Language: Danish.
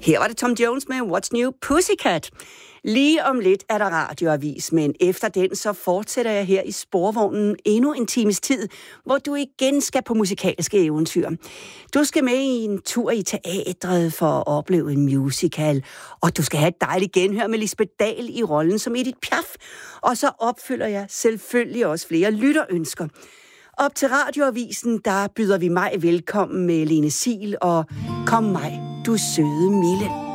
Her var det Tom Jones med What's New Pussycat. Lige om lidt er der radioavis, men efter den så fortsætter jeg her i sporvognen endnu en times tid, hvor du igen skal på musikalske eventyr. Du skal med i en tur i teatret for at opleve en musical, og du skal have et dejligt genhør med Lisbeth Dahl i rollen som Edith Piaf, og så opfylder jeg selvfølgelig også flere lytterønsker. Op til radioavisen, der byder vi mig velkommen med Lene Siel og Kom mig, du søde Mille.